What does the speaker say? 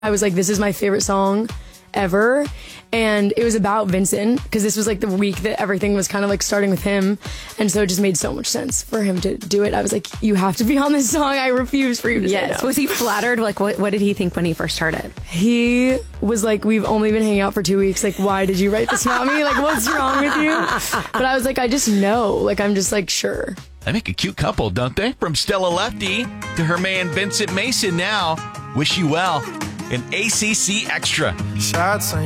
I was like, this is my favorite song ever. And it was about Vincent, because this was like the week that everything was kind of like starting with him. And so it just made so much sense for him to do it. I was like, you have to be on this song. I refuse for you to say no. Was he flattered? Like, what did he think when he first heard it? He was like, we've only been hanging out for 2 weeks. Like, why did you write this about me? Like, what's wrong with you? But I was like, I just know. Like, I'm just like, sure. They make a cute couple, don't they? From Stella Lefty to her man Vincent Mason now. Wish you well. An ACC Extra. Shots